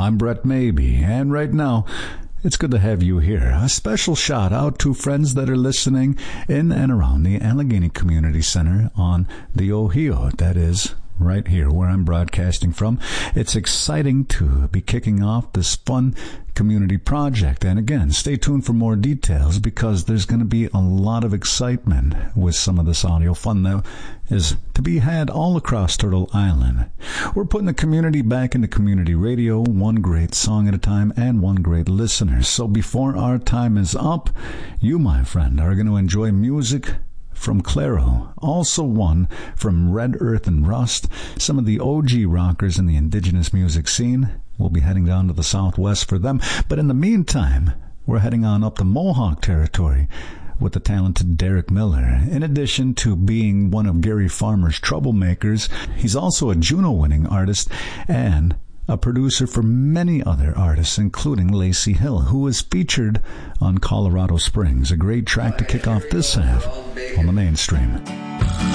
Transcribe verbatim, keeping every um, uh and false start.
I'm Brett Maybe, and right now, it's good to have you here. A special shout out to friends that are listening in and around the Allegheny Community Center on the Ohio. That is right here where I'm broadcasting from. It's exciting to be kicking off this fun community project. And again, stay tuned for more details because there's going to be a lot of excitement with some of this audio fun that is to be had all across Turtle Island. We're putting the community back into community radio, one great song at a time and one great listener. So before our time is up, you, my friend, are going to enjoy music from Clairo, also one from Red Earth and Rust, some of the O G rockers in the indigenous music scene. We'll be heading down to the southwest for them. But in the meantime, we're heading on up the Mohawk territory with the talented Derek Miller. In addition to being one of Gary Farmer's troublemakers, he's also a Juno-winning artist and a producer for many other artists, including Lacey Hill, who was featured on Colorado Springs, a great track to kick off this half on the mainstream.